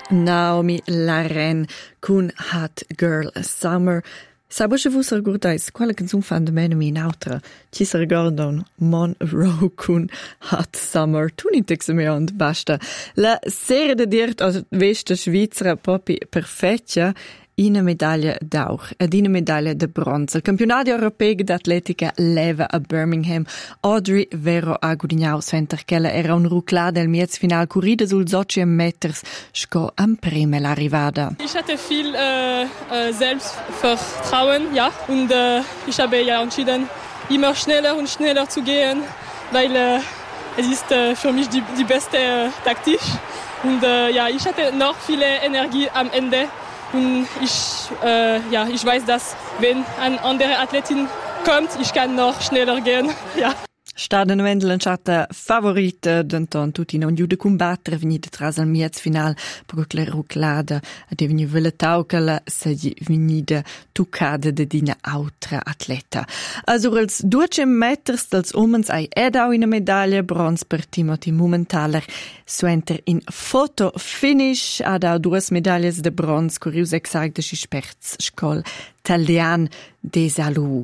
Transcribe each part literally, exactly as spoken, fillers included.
Naomi Larrain con Hot Girl Summer. Sabo se vus regordais quella canzun fan de mena in autra. Ci se regordon Monroe con Hot Summer. Tu ni texe me on basta. La serie de dirt aus vesta Svizra popi perfetja. Una medaglia d'or ed una medaglia de bronzo. Il campionato europeo d'atletica leva a Birmingham. Audrey Vero ha guadagnato sventer ch'ella era un rucla del miez final corrida sul zociem meters sco am prima l'arrivada. Ich hatte viel äh, äh, Selbstvertrauen, ja, und äh, ich habe ja entschieden, immer schneller und schneller zu gehen, weil äh, es ist äh, für mich die, die beste äh, Taktik. Und äh, ja, ich hatte noch viele Energie am Ende. Und ich, äh, ja, ich weiß, dass wenn eine andere Athletin kommt, ich kann noch schneller gehen. Ja. Staden Wendel chatta favorita d'anton tutti non giude combattere venite tras al miez final per la ruclada de veni vela taucala se venide tucada de dina autra atleta. Also als duecem meters dels omens ai ed au in medaglia bronz per Timothy Mumenthaler suenter in foto finish ad au duas medaglias de bronz curius exact de sperts scol Talian des Alu.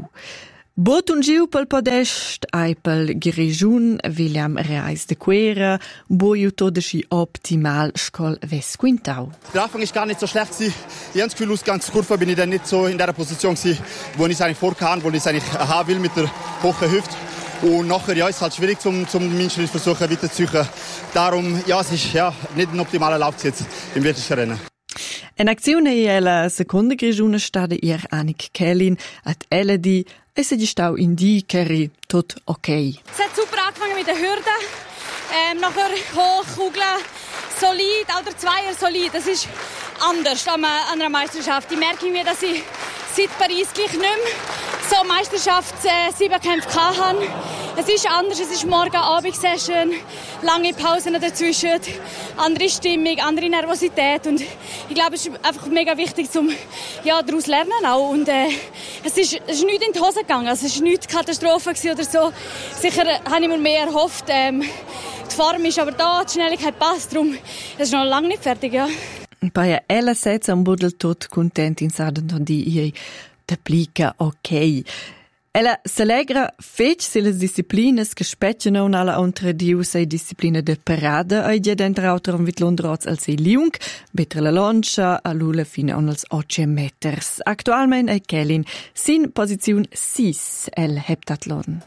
Bot un giu pel podest, ai pel Grigiun, William Reis de Quera, boju to de schi optimal Schol West Quintau. Der Anfang ist gar nicht so schlecht gewesen. Ich habe das Gefühl, aus ganz Kurve bin ich dann nicht so in der Position gewesen, wo ich es eigentlich vorkam, wo ich es eigentlich haben will mit der hohen Hüfte. Und nachher, ja, ist es halt schwierig, zum, zum meinen Schritt versuchen, weiterzuziehen. Darum, ja, es ist ja nicht ein optimaler Lauf jetzt im wirklichen Rennen. In azione e la seconda Grigiuna stade ihr Annik Kellin, at ella di e se gli stau in di Kerry tot ok. Es hat super angefangen mit den Hürden. Ähm, nachher hoch, Kugeln, solid, auch der Zweier solid. Das ist anders an einer Meisterschaft. Ich merke mir, dass ich seit Paris gleich nicht mehr so Meisterschafts-Siebenkämpfe hatte. Es ist anders, es ist Morgen-Abend-Session, lange Pausen dazwischen, andere Stimmung, andere Nervosität und ich glaube, es ist einfach mega wichtig, um ja, daraus zu lernen auch. Und äh, es ist, es ist nichts in die Hose gegangen, also es war nicht Katastrophe oder so. Sicher habe ich mir mehr erhofft. Ähm, die Form ist aber da, die Schnelligkeit passt, darum es ist noch lange nicht fertig, ja. Bei ella setz am budel tot content in saden di ei te plica ok. Ella s'alegra fetg se les disciplinas che specciano alla ontra diu sei disciplina de parada ai dia dentro autor mit Londroz als sei liung, betre la lancia a lula fine on als oce meters. Actualmein ei Kellin sin posiziun sis el heptatlon.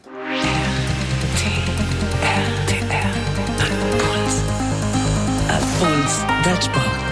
R T R, A Puls del Sport.